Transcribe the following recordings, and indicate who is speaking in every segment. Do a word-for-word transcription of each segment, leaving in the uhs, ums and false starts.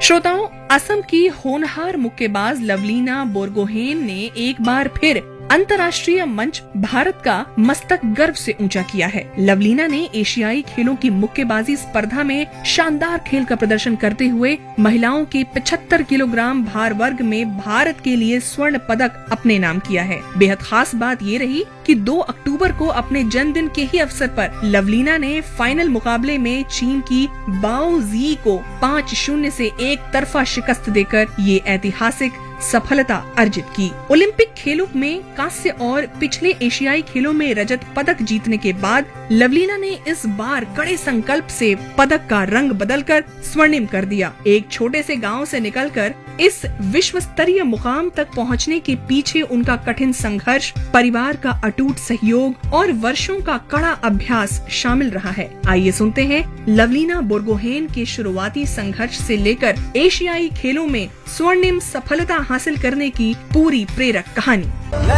Speaker 1: श्रोताओं, असम की होनहार मुक्केबाज लवलीना बोरगोहेन ने एक बार फिर अंतर्राष्ट्रीय मंच भारत का मस्तक गर्व से ऊंचा किया है। लवलीना ने एशियाई खेलों की मुक्केबाजी स्पर्धा में शानदार खेल का प्रदर्शन करते हुए महिलाओं के पचहत्तर किलोग्राम भार वर्ग में भारत के लिए स्वर्ण पदक अपने नाम किया है। बेहद खास बात ये रही कि दो अक्टूबर को अपने जन्मदिन के ही अवसर पर लवलीना ने फाइनल मुकाबले में चीन की बाओ जी को पाँच शून्य से एक तरफा शिकस्त देकर ये ऐतिहासिक सफलता अर्जित की। ओलंपिक खेलों में कांस्य और पिछले एशियाई खेलों में रजत पदक जीतने के बाद लवलीना ने इस बार कड़े संकल्प से पदक का रंग बदलकर स्वर्णिम कर दिया। एक छोटे से गांव से निकलकर इस विश्व स्तरीय मुकाम तक पहुंचने के पीछे उनका कठिन संघर्ष, परिवार का अटूट सहयोग और वर्षों का कड़ा अभ्यास शामिल रहा है। आइए सुनते हैं लवलीना बोरगोहेन के शुरुआती संघर्ष से लेकर एशियाई खेलों में स्वर्णिम सफलता हासिल करने की पूरी प्रेरक कहानी।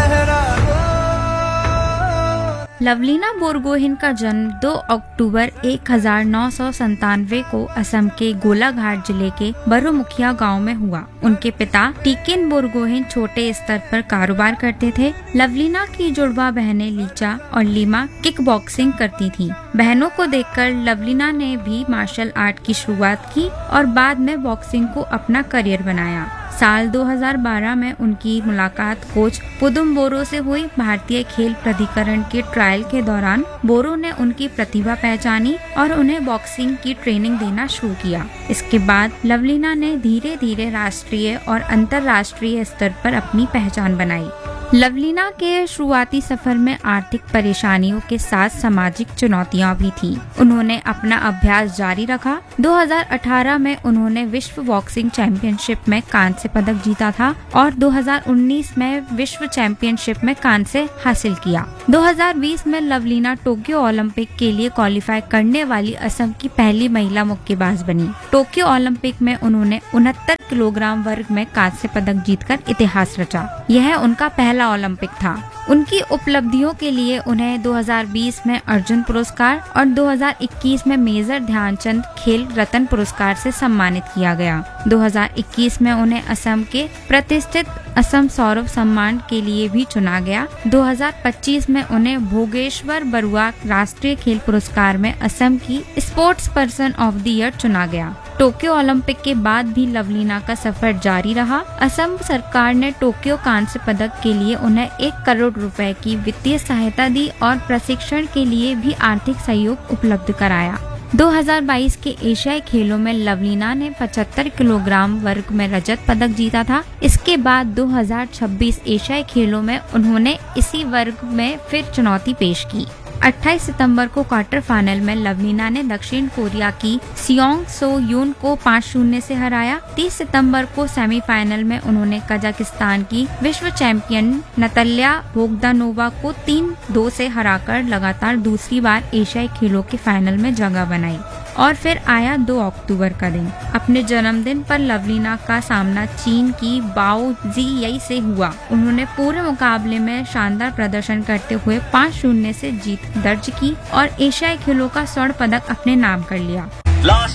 Speaker 2: लवलीना बोरगोहेन का जन्म दो अक्टूबर एक हजार नौ सौ संतानवे को असम के गोलाघाट जिले के बरुमुखिया गांव में हुआ। उनके पिता टीकेन बोरगोहेन छोटे स्तर पर कारोबार करते थे। लवलीना की जुड़वा बहनें लीचा और लीमा किक बॉक्सिंग करती थीं। बहनों को देखकर लवलीना ने भी मार्शल आर्ट की शुरुआत की और बाद में बॉक्सिंग को अपना करियर बनाया। साल दो हज़ार बारह में उनकी मुलाकात कोच पुदुम बोरो से हुई। भारतीय खेल प्राधिकरण के ट्रायल के दौरान बोरो ने उनकी प्रतिभा पहचानी और उन्हें बॉक्सिंग की ट्रेनिंग देना शुरू किया। इसके बाद लवलीना ने धीरे धीरे राष्ट्रीय और अंतर्राष्ट्रीय स्तर पर अपनी पहचान बनाई। लवलीना के शुरुआती सफर में आर्थिक परेशानियों के साथ सामाजिक चुनौतियां भी थीं। उन्होंने अपना अभ्यास जारी रखा। दो हज़ार अठारह में उन्होंने विश्व बॉक्सिंग चैंपियनशिप में कांस्य पदक जीता था और दो हज़ार उन्नीस में विश्व चैंपियनशिप में कांस्य हासिल किया। दो हज़ार बीस में लवलीना टोक्यो ओलंपिक के लिए क्वालिफाई करने वाली असम की पहली महिला मुक्केबाज बनी। टोक्यो ओलंपिक में उन्होंने उनहत्तर किलोग्राम वर्ग में कांस्य पदक जीतकर इतिहास रचा। यह उनका पहला ओलंपिक था। उनकी उपलब्धियों के लिए उन्हें दो हज़ार बीस में अर्जुन पुरस्कार और दो हज़ार इक्कीस में मेजर ध्यानचंद खेल रत्न पुरस्कार से सम्मानित किया गया। दो हज़ार इक्कीस में उन्हें असम के प्रतिष्ठित असम सौरभ सम्मान के लिए भी चुना गया। दो हज़ार पच्चीस में उन्हें भोगेश्वर बरुआ राष्ट्रीय खेल पुरस्कार में असम की sports person of the year चुना गया। टोक्यो ओलंपिक के बाद भी लवलीना का सफर जारी रहा। असम सरकार ने टोक्यो कांस्य पदक के लिए उन्हें एक करोड़ रुपए की वित्तीय सहायता दी और प्रशिक्षण के लिए भी आर्थिक सहयोग उपलब्ध कराया। दो हज़ार बाईस के एशियाई खेलों में लवलीना ने पचहत्तर किलोग्राम वर्ग में रजत पदक जीता था। इसके बाद दो हज़ार छब्बीस एशियाई खेलों में उन्होंने इसी वर्ग में फिर चुनौती पेश की। अट्ठाईस सितंबर को क्वार्टर फाइनल में लवलीना ने दक्षिण कोरिया की सियोंग सो यून को पाँच शून्य से हराया। तीस सितंबर को सेमीफाइनल में उन्होंने कजाकिस्तान की विश्व चैंपियन नताल्या बोगदानोवा को तीन दो से हराकर लगातार दूसरी बार एशियाई खेलों के फाइनल में जगह बनाई। और फिर आया दो अक्टूबर का दिन। अपने जन्मदिन पर लवलीना का सामना चीन की बाओ जी से हुआ। उन्होंने पूरे मुकाबले में शानदार प्रदर्शन करते हुए पाँच शून्य से जीत दर्ज की और एशियाई खेलों का स्वर्ण पदक अपने नाम कर लिया।